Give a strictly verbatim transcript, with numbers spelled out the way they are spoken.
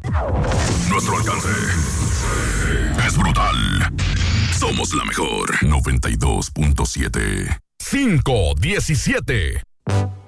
Nuestro alcance es brutal. Somos la mejor. noventa y dos punto siete. cinco diecisiete.